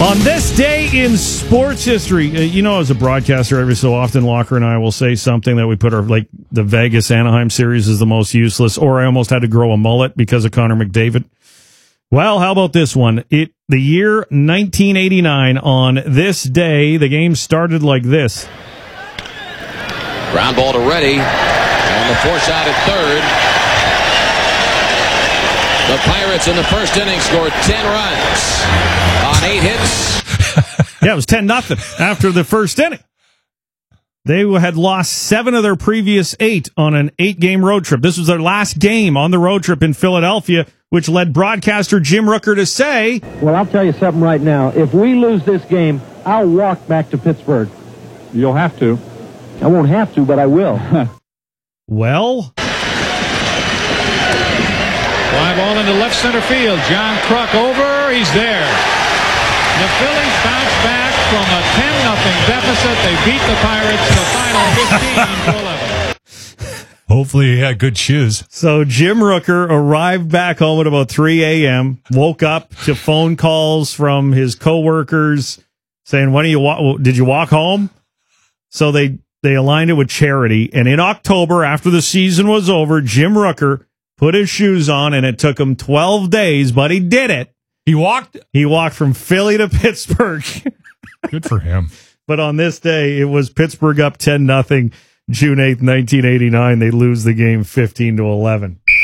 On this day in sports history, as a broadcaster, every so often, Locker and I will say something that we put the Vegas Anaheim series is the most useless, or I almost had to grow a mullet because of Connor McDavid. Well, how about this one? The year 1989, on this day, the game started like this. Ground ball to Reddy on the four-shot at third. The Pirates in the first inning scored 10 runs on 8 hits. Yeah, it was 10-0 after the first inning. They had lost 7 of their previous 8 on an 8-game road trip. This was their last game on the road trip in Philadelphia, which led broadcaster Jim Rooker to say, "Well, I'll tell you something right now. If we lose this game, I'll walk back to Pittsburgh." You'll have to. I won't have to, but I will. Well... Fly ball into left center field. John Kruk over. He's there. The Phillies bounce back from a 10-0 deficit. They beat the Pirates the final 15-11. Hopefully he had good shoes. So Jim Rooker arrived back home at about 3 a.m., woke up to phone calls from his coworkers saying, did you walk home? So they aligned it with charity. And in October, after the season was over, Jim Rooker put his shoes on, and it took him 12 days, but he did it. He walked from Philly to Pittsburgh. Good for him. But on this day, it was Pittsburgh up 10-0, June 8th, 1989. They lose the game 15-11.